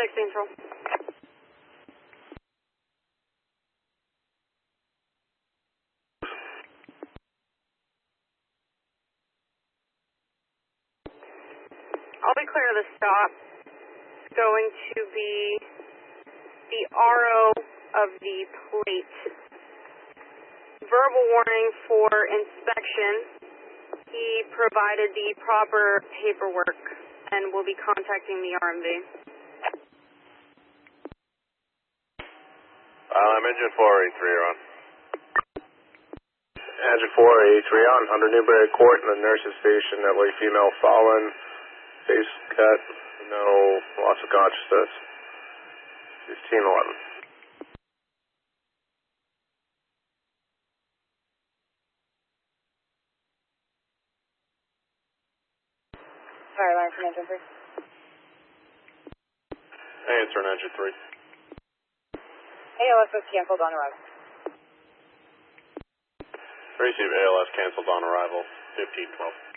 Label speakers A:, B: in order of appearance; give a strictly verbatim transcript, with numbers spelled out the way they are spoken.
A: six Central. I'll be clear of the stop. It's going to be the R O of the plate. Verbal warning for inspection. He provided the proper paperwork and will be contacting the R M V.
B: Um, engine four eighty-three, you're on.
C: Engine four eighty-three on, under Newberry Court in the nurse's station, elderly female fallen, face cut, no loss of consciousness. fifteen eleven.
A: Fire line from engine three.
B: Answer in engine three.
A: A L S was canceled on arrival.
B: Receive A L S canceled on arrival, fifteen twelve.